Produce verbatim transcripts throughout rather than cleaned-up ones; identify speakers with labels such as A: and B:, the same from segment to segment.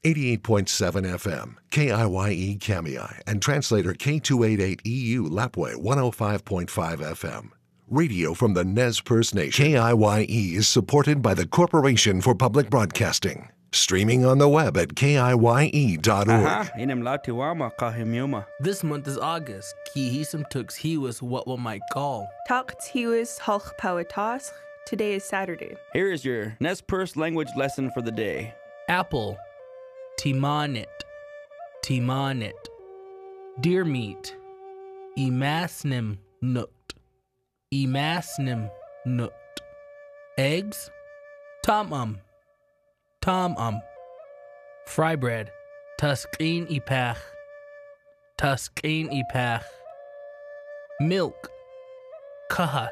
A: eighty-eight point seven F M, K I Y E Kamiai, and translator K two eighty-eight E U Lapwai one oh five point five F M. Radio from the Nez Perce Nation. K I Y E is supported by the Corporation for Public Broadcasting. Streaming on the web at K I Y E dot org.
B: Aha, inem latiwama kahimyuma.
C: This month is August. Kihisum tux hiwas what one might call.
D: Takt hiwas halch pawatas. Today is Saturday.
B: Here is your Nez Perce language lesson for the day.
C: Apple. Timanit. Timanit. Deer meat. Emasnim nut. Emasnim nut. Eggs. Tom-um. Tom-um. Fry bread. Tuskin ipach. Tuskin ipach. Milk. Kahas.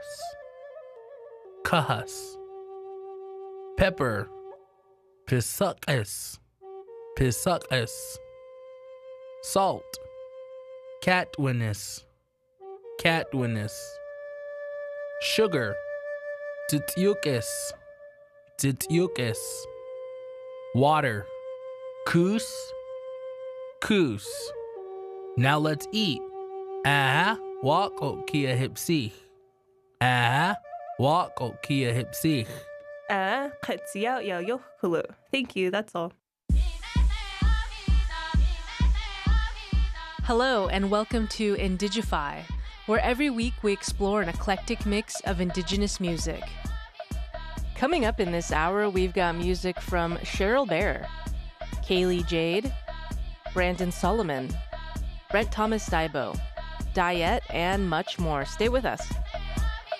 C: Kahas. Pepper. Pisukes. Pisukes. Salt. Catwinnis. Catwinnis. Sugar. Tityukis. Tityukis. Water. Koos. Koos. Now let's eat. Ah, walk o kia hipsich. Ah, walk o kia hipsich.
D: Ah, katsiya ya yohulu. Thank you, that's all.
E: Hello and welcome to Indigify, where every week we explore an eclectic mix of indigenous music. Coming up in this hour, we've got music from Cheryl Bear, Kaylee Jade, Brandon Solomon, Brent Thomas Daibo, Diet, and much more. Stay with us.